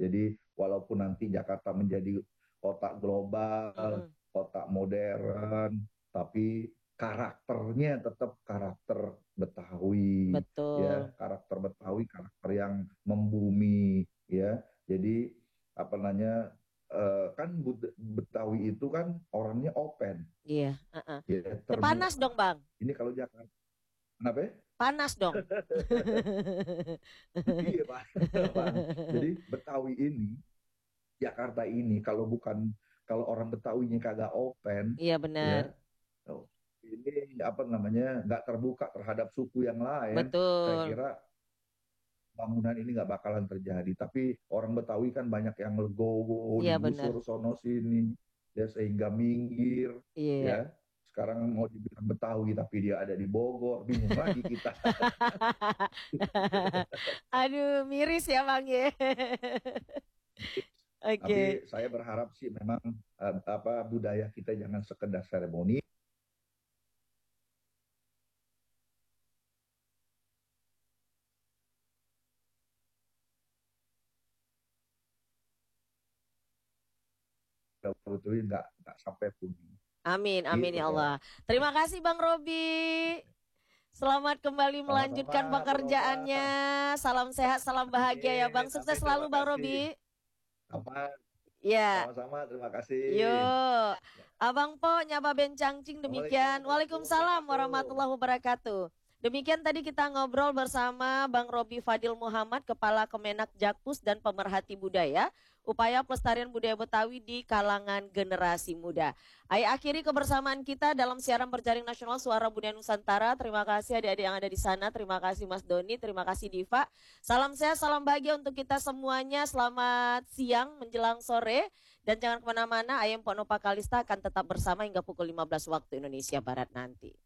Jadi walaupun nanti Jakarta menjadi kota global, kota modern, tapi karakternya tetap karakter Betawi, ya, Betul. karakter Betawi, karakter yang membumi, ya. Jadi apa namanya, kan Betawi itu kan orangnya open, Iya. Heeh. ya, Panas terbuka. dong, Bang. Ini kalau Jakarta, kenapa ya? Panas dong. Iya Pak, Bang. Jadi Betawi ini, Jakarta ini, kalau orang Betawinya kagak open, Iya benar. ya, oh, ini apa namanya, nggak terbuka terhadap suku yang lain, saya Betul. kira bangunan ini nggak bakalan terjadi. Tapi orang Betawi kan banyak yang legowo, Iya benar. digusur sono sini, ya, sehingga minggir, Iya. ya. Sekarang mau dibilang Betawi tapi dia ada di Bogor, bingung lagi kita. Aduh, miris ya Bang ya. Tapi Oke. saya berharap sih memang apa, budaya kita jangan sekedar seremoni, betul nggak sampai punah. Amin, amin Gitu ya kok. Allah. Terima kasih Bang Robi. Selamat kembali Sama-sama, melanjutkan Bu Nova. pekerjaannya. Salam sehat, salam bahagia ya Amin. Bang. Sukses Amin. selalu Terima Bang kasih. Robi. Sama, Ya, sama-sama. Terima kasih. yuk. Ya. Abang Po, Nyaba Bencangcing Assalamualaikum demikian. warahmatullahi Waalaikumsalam wabarakatuh. warahmatullahi wabarakatuh. Demikian tadi kita ngobrol bersama Bang Robi Fadil Muhammad, Kepala Kemenak Jakpus dan pemerhati budaya, upaya pelestarian budaya Betawi di kalangan generasi muda. Ayo akhiri kebersamaan kita dalam siaran berjaring nasional Suara Budaya Nusantara. Terima kasih adik-adik yang ada di sana. Terima kasih Mas Doni, terima kasih Diva. Salam sehat, salam bahagia untuk kita semuanya. Selamat siang menjelang sore. Dan jangan kemana-mana, Ayam Ponopa Kalista akan tetap bersama hingga pukul 15 waktu Indonesia Barat nanti.